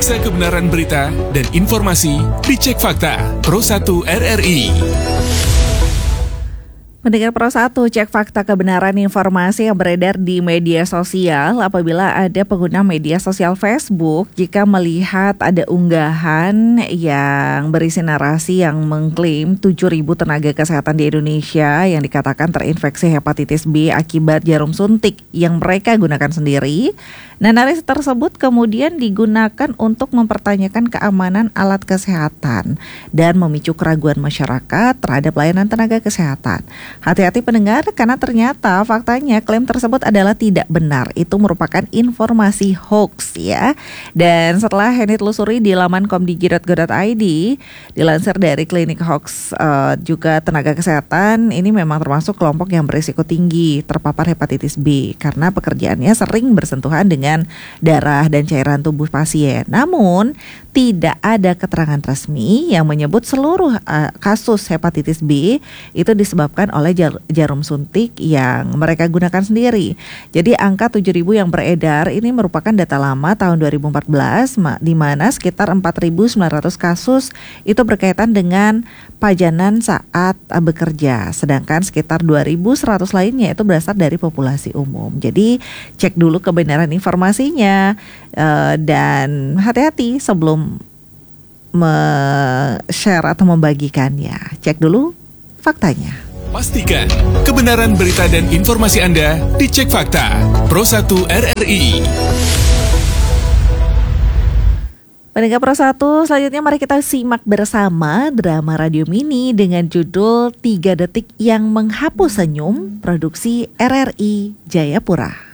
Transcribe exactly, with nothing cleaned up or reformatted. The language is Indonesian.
Periksa kebenaran berita dan informasi di Cek Fakta Pro satu R R I. Pendengar Pro satu, cek fakta kebenaran informasi yang beredar di media sosial. Apabila ada pengguna media sosial Facebook, jika melihat ada unggahan yang berisi narasi yang mengklaim tujuh ribu tenaga kesehatan di Indonesia yang dikatakan terinfeksi hepatitis B akibat jarum suntik yang mereka gunakan sendiri. Nah, narasi tersebut kemudian digunakan untuk mempertanyakan keamanan alat kesehatan dan memicu keraguan masyarakat terhadap layanan tenaga kesehatan. Hati-hati pendengar, karena ternyata faktanya klaim tersebut adalah tidak benar. Itu merupakan informasi hoax ya. Dan setelah Henny telusuri di laman komdigi dot go dot i d, dilansir dari klinik hoax uh, juga tenaga kesehatan, ini memang termasuk kelompok yang berisiko tinggi terpapar hepatitis B karena pekerjaannya sering bersentuhan dengan darah dan cairan tubuh pasien. Namun tidak ada keterangan resmi yang menyebut seluruh uh, kasus hepatitis B itu disebabkan oleh jar- jarum suntik yang mereka gunakan sendiri. Jadi angka tujuh ribu yang beredar ini merupakan data lama tahun dua ribu empat belas ma- di mana sekitar empat ribu sembilan ratus kasus itu berkaitan dengan pajanan saat uh, bekerja, sedangkan sekitar dua ribu seratus lainnya itu berasal dari populasi umum. Jadi cek dulu kebenaran informasinya uh, dan hati-hati sebelum me-share atau membagikannya. Cek dulu faktanya. Pastikan kebenaran berita dan informasi Anda di Cek Fakta Pro satu R R I. Pendengar Pro satu, selanjutnya mari kita simak bersama drama radio mini dengan judul tiga detik yang menghapus senyum, produksi R R I Jayapura.